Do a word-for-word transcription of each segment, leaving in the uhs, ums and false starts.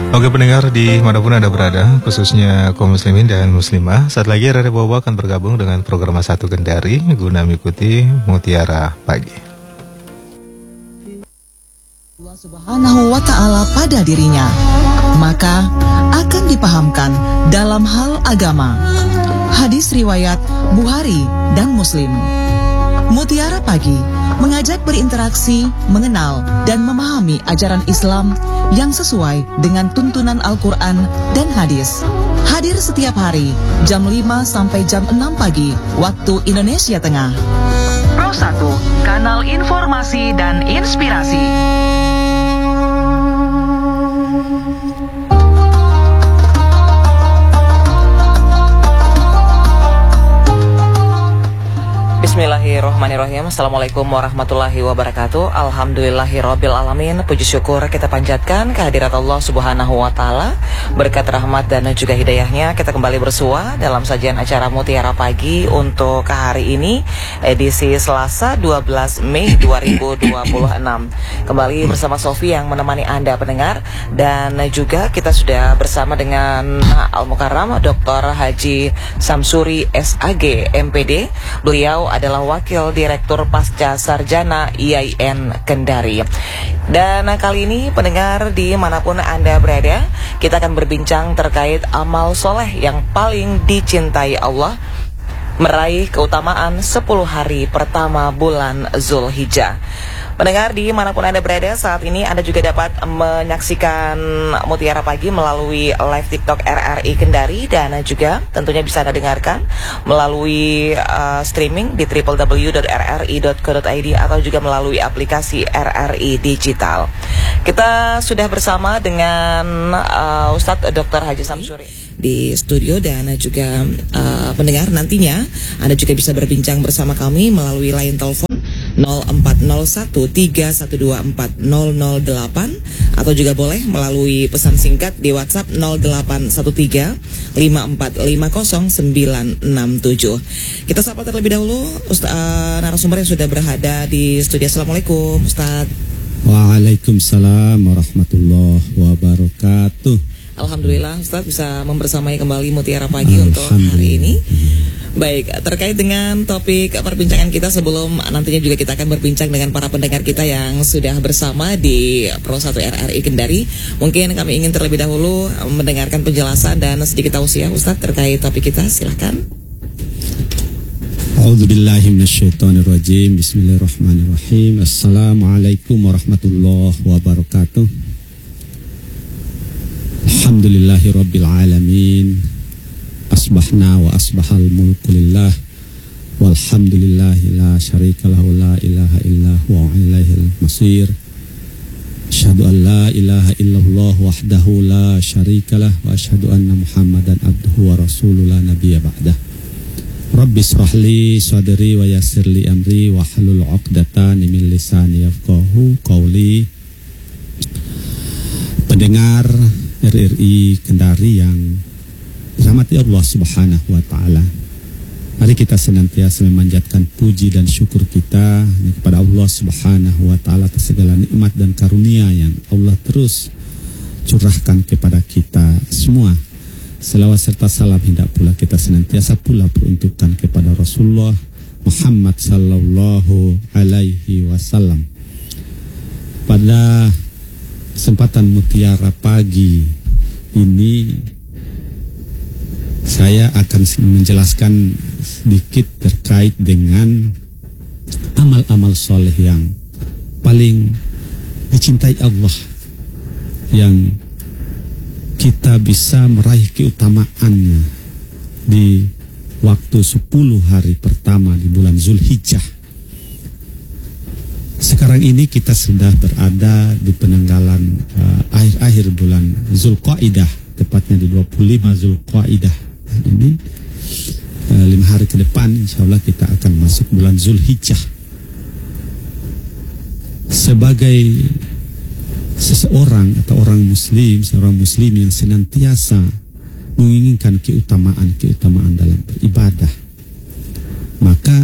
Oke pendengar dimanapun Anda berada, khususnya kaum muslimin dan muslimah, saat lagi Radio Bobo akan bergabung dengan program Satu Kendari guna mengikuti Mutiara Pagi. Allah Subhanahu wa Ta'ala pada dirinya, maka akan dipahamkan dalam hal agama. Hadis riwayat Bukhari dan Muslim. Mutiara Pagi mengajak berinteraksi, mengenal, dan memahami ajaran Islam yang sesuai dengan tuntunan Al-Quran dan hadis. Hadir setiap hari jam lima sampai jam enam pagi waktu Indonesia Tengah. Pro satu, kanal informasi dan inspirasi. Bismillahirrahmanirrahim. Assalamualaikum warahmatullahi wabarakatuh. Alhamdulillahirabbil alamin. Puji syukur kita panjatkan kehadirat Allah Subhanahu wa Ta'ala. Berkat rahmat dan juga hidayahnya kita kembali bersua dalam sajian acara Mutiara Pagi untuk hari ini, edisi Selasa dua belas Mei dua ribu dua puluh enam. Kembali bersama Sofi yang menemani Anda pendengar, dan juga kita sudah bersama dengan Al-Mukarram Doktor Haji Samsuri S A G M P D. Beliau adalah Wakil Direktur Pasca Sarjana I A I N Kendari. Dan kali ini pendengar dimanapun Anda berada, kita akan berbincang terkait amal soleh yang paling dicintai Allah, meraih keutamaan sepuluh hari pertama bulan Zulhijjah. Pendengar dimanapun Anda berada, saat ini Anda juga dapat menyaksikan Mutiara Pagi melalui live TikTok R R I Kendari, dan juga tentunya bisa Anda dengarkan melalui uh, streaming di w w w dot r r i dot co dot i d atau juga melalui aplikasi R R I Digital. Kita sudah bersama dengan uh, Ustadz Doktor Haji Samsuri di studio, dan juga uh, pendengar nantinya Anda juga bisa berbincang bersama kami melalui line telepon nol empat nol satu tiga satu dua empat nol nol delapan, atau juga boleh melalui pesan singkat di WhatsApp nol delapan satu tiga lima empat lima nol sembilan enam tujuh. Kita sapa terlebih dahulu Ustaz, uh, narasumber yang sudah berada di studio. Assalamualaikum Ustaz. Waalaikumsalam warahmatullahi wabarakatuh. Alhamdulillah Ustaz bisa membersamai kembali Mutiara Pagi untuk hari ini. Baik, terkait dengan topik perbincangan kita, sebelum nantinya juga kita akan berbincang dengan para pendengar kita yang sudah bersama di Pro satu R R I Kendari, mungkin kami ingin terlebih dahulu mendengarkan penjelasan dan sedikit tausiah Ustaz terkait topik kita. Silahkan. A'udzubillahi minasyaitonirrajim. Bismillahirrahmanirrahim. Assalamualaikum warahmatullahi wabarakatuh. Alhamdulillahi rabbil alamin. Asbahna wa asbahal mulku lillah, walhamdulillahi la syarika lahu, la ilaha illa huwa wa ilaihil masir. Asyhadu an la ilaha illallah wahdahu la syarikalah, wa asyhadu anna Muhammadan abduhu wa rasuluhu la nabiyya ba'dah. Rabbi israh li sadri wa yassir li amri wa hlul 'uqdatan min lisani yafqahu qawli. Pendengar R R I Kendari yang rahmati Allah Subhanahu wa Ta'ala, mari kita senantiasa memanjatkan puji dan syukur kita kepada Allah Subhanahu wa Ta'ala atas segala nikmat dan karunia yang Allah terus curahkan kepada kita semua. Selawat serta salam hendak pula kita senantiasa pula peruntukkan kepada Rasulullah Muhammad sallallahu alaihi wasallam. Pada kesempatan Mutiara Pagi ini, saya akan menjelaskan sedikit terkait dengan amal-amal soleh yang paling dicintai Allah, yang kita bisa meraih keutamaannya di waktu sepuluh hari pertama di bulan Zulhijjah. Sekarang ini kita sudah berada di penanggalan uh, akhir-akhir bulan Zulqaidah, tepatnya di dua puluh lima Zulqaidah. Ini uh, lima hari ke depan insya Allah kita akan masuk bulan Zulhijjah. Sebagai seseorang atau orang muslim, seorang muslim yang senantiasa menginginkan keutamaan-keutamaan dalam beribadah, maka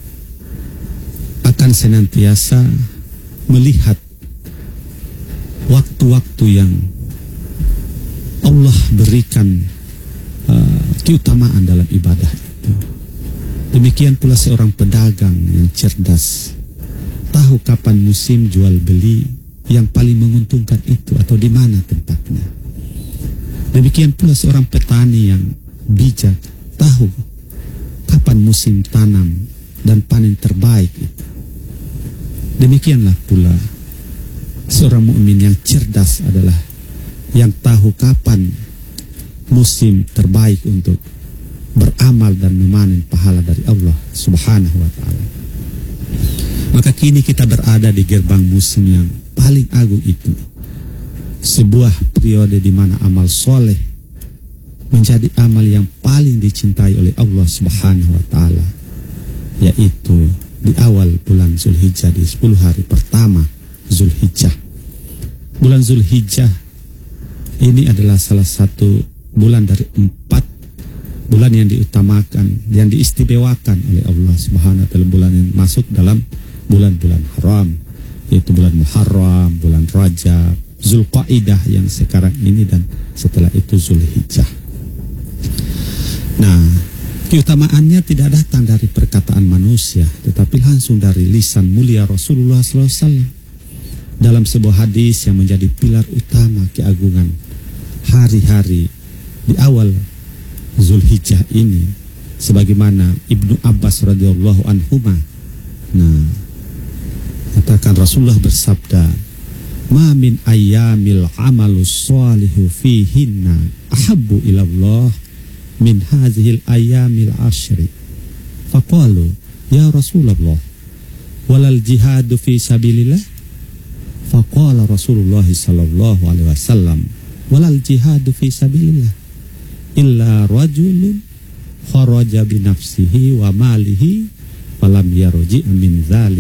akan senantiasa melihat waktu-waktu yang Allah berikan uh, keutamaan dalam ibadah itu. Demikian pula seorang pedagang yang cerdas, tahu kapan musim jual beli yang paling menguntungkan itu atau di mana tempatnya. Demikian pula seorang petani yang bijak, tahu kapan musim tanam dan panen terbaik itu. Demikianlah pula seorang mukmin yang cerdas adalah yang tahu kapan musim terbaik untuk beramal dan memanen pahala dari Allah Subhanahu wa ta'ala. Maka kini kita berada di gerbang musim yang paling agung itu, sebuah periode di mana amal soleh menjadi amal yang paling dicintai oleh Allah Subhanahu wa ta'ala, yaitu di awal bulan Zulhijjah, di sepuluh hari pertama Zulhijjah. Bulan Zulhijjah ini adalah salah satu bulan dari empat bulan yang diutamakan, yang diistimewakan oleh Allah Subhanahu wa ta'ala, bulan yang masuk dalam bulan-bulan haram, yaitu bulan Muharram, bulan Rajab, Zulqaidah yang sekarang ini, dan setelah itu Zulhijjah. Nah, keutamaannya tidak datang dari perkataan manusia, tetapi langsung dari lisan mulia Rasulullah sallallahu alaihi wasallam dalam sebuah hadis yang menjadi pilar utama keagungan hari-hari di awal Zulhijjah ini, sebagaimana Ibnu Abbas radhiyallahu anhuma, nah, katakan Rasulullah bersabda, "Ma min ayyamil amalus shalihu fihinna ahabbu ila Allah min hadhil ayyamil ashri." Faqalu, "Ya Rasulullah, walal jihadu fi sabilillah?" Faqala Rasulullah sallallahu alaihi wasallam, "Walal jihadu fi sabilillah illa rajulun kharaja bi nafsihi wa malihi falam yarji' min dzalik."